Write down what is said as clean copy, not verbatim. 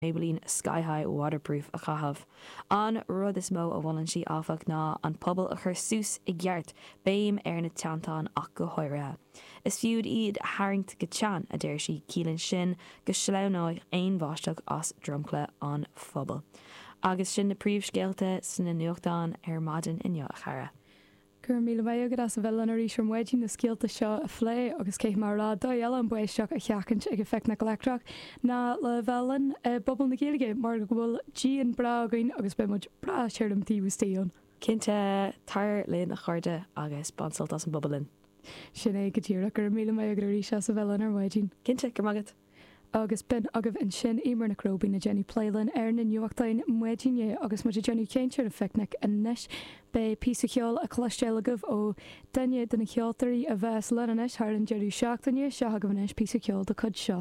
Maybelline Sky High Waterproof a chahabh. An rud is mó a bhhailinn sí áfach ná an pobal a chur sús i gceart béim ar na teantáin ach go háirithe. Is fiúd iad haingt go tean a dtéir sí cílann sin go sleamhnáid aon bháisteach as dromchla an phobal. Agus sin na príomhscéalte san na nuachtáin ar maidin inniu a chara. Gur míle bheith agad as a bheith an éis an muidí na scialta seo a phlé agus céith mar rá dóile an buisteach a cheacant ag feic na golectrach ná le bhelan bobbal na géige mar go bhfuil dí an braagain agus be muid bra seirm tíústíon. Cinnte tar linn a chuirde agus bansalt as an bobalin. Sin é go tíra gur míle mé agur rí as a bhelan ar muidín. Cinnte gur magad. Agus bin agah an sin imar na crobí na Jenny Playlan ar na nuachtain muidíine agus mu Jenny Céintear a feic an neis be písa cheol a cholesterol agah ó daine den na cheoltarí a bheits lenanis thar an jeú seachtaine se agah an neis písa cheol de chud seo.